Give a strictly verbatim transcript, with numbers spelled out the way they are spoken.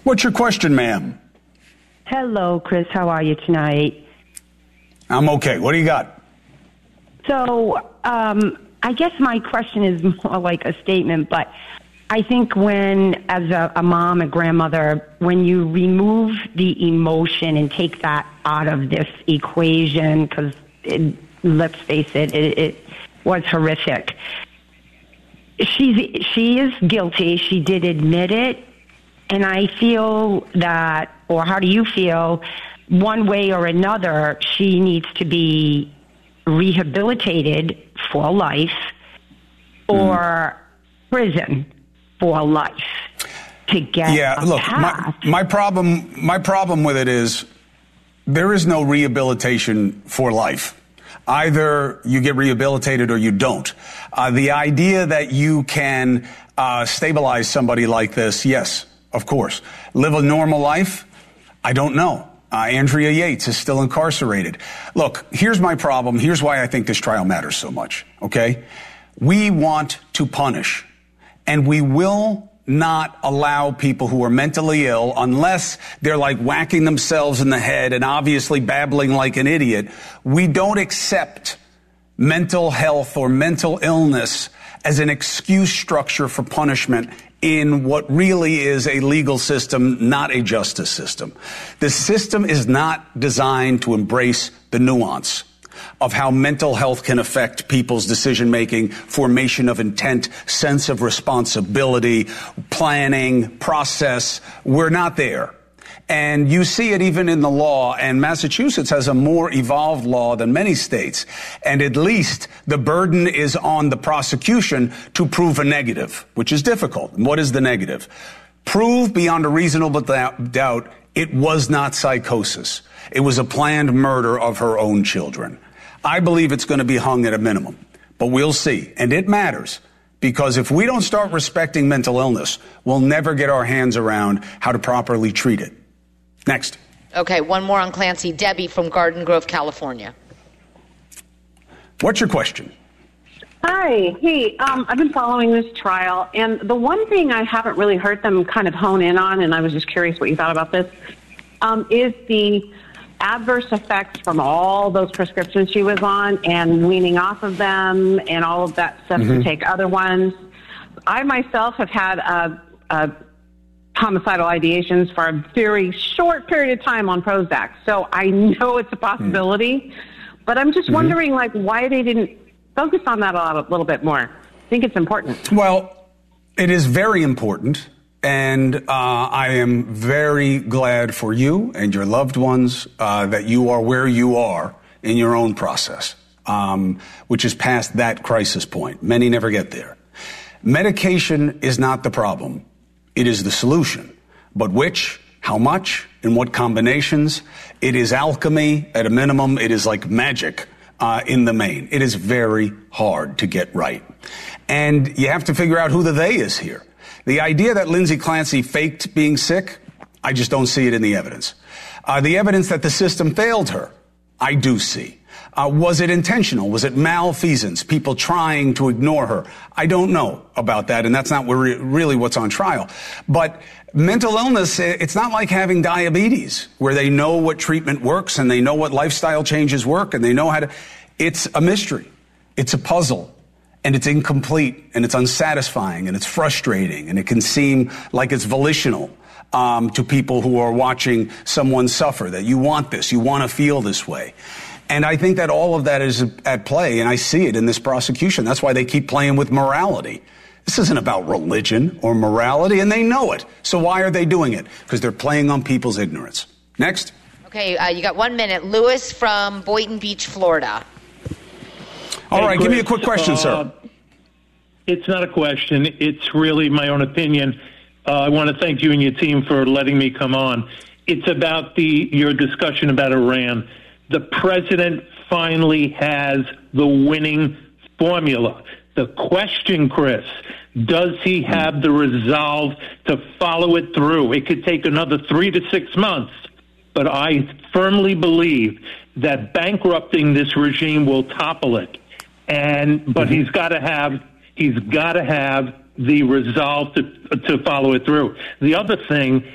What's your question, ma'am? Hello, Chris. How are you tonight? I'm okay. What do you got? So, um, I guess my question is more like a statement, but I think when, as a, a mom, a grandmother, when you remove the emotion and take that out of this equation, because let's face it, it, it was horrific. She's, she is guilty. She did admit it. And I feel that, or how do you feel, one way or another, she needs to be rehabilitated for life or mm. prison for life to get yeah, a look, path. My, my problem, my problem with it is there is no rehabilitation for life. Either you get rehabilitated or you don't. Uh, the idea that you can uh, stabilize somebody like this, yes, of course. Live a normal life? I don't know. Uh, Andrea Yates is still incarcerated. Look, here's my problem. Here's why I think this trial matters so much, okay? We want to punish. And we will not allow people who are mentally ill, unless they're like whacking themselves in the head and obviously babbling like an idiot. We don't accept mental health or mental illness as an excuse structure for punishment in what really is a legal system, not a justice system. The system is not designed to embrace the nuance of how mental health can affect people's decision-making, formation of intent, sense of responsibility, planning, process. We're not there. And you see it even in the law, and Massachusetts has a more evolved law than many states. And at least the burden is on the prosecution to prove a negative, which is difficult. And what is the negative? Prove beyond a reasonable doubt it was not psychosis. It was a planned murder of her own children. I believe it's going to be hung at a minimum, but we'll see. And it matters, because if we don't start respecting mental illness, we'll never get our hands around how to properly treat it. Next. Okay, one more on Clancy. Debbie from Garden Grove, California. What's your question? Hi. Hey, um, I've been following this trial, and the one thing I haven't really heard them kind of hone in on, and I was just curious what you thought about this, um, is the adverse effects from all those prescriptions she was on and weaning off of them and all of that stuff mm-hmm. to take other ones. I myself have had a, a homicidal ideations for a very short period of time on Prozac, so I know it's a possibility, mm. but I'm just mm-hmm. wondering, like, why they didn't focus on that a, lot, a little bit more. I think it's important. Well, it is very important. And uh, I am very glad for you and your loved ones uh, that you are where you are in your own process, um, which is past that crisis point. Many never get there. Medication is not the problem. It is the solution. But which, how much, in what combinations? It is alchemy at a minimum. It is like magic uh, in the main. It is very hard to get right. And you have to figure out who the they is here. The idea that Lindsay Clancy faked being sick, I just don't see it in the evidence. Uh, the evidence that the system failed her, I do see. Uh, was it intentional? Was it malfeasance? People trying to ignore her? I don't know about that, and that's not re- really what's on trial. But mental illness, it's not like having diabetes, where they know what treatment works and they know what lifestyle changes work and they know how to... It's a mystery. It's a puzzle. And it's incomplete, and it's unsatisfying, and it's frustrating, and it can seem like it's volitional um, to people who are watching someone suffer, that you want this, you want to feel this way. And I think that all of that is at play, and I see it in this prosecution. That's why they keep playing with morality. This isn't about religion or morality, and they know it. So why are they doing it? Because they're playing on people's ignorance. Next. Okay, uh, you got one minute. Lewis from Boynton Beach, Florida. All hey, right, Chris, give me a quick question, uh, sir. It's not a question. It's really my own opinion. Uh, I want to thank you and your team for letting me come on. It's about the your discussion about Iran. The president finally has the winning formula. The question, Chris, does he have the resolve to follow it through? It could take another three to six months, but I firmly believe that bankrupting this regime will topple it. And but mm-hmm. he's got to have he's got to have the resolve to to follow it through. The other thing